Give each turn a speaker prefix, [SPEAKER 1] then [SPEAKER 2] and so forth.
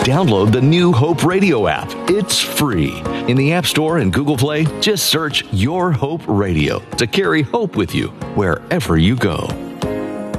[SPEAKER 1] Download the new Hope Radio app. It's free. In the App Store and Google Play, just search Your Hope Radio to carry hope with you wherever you go.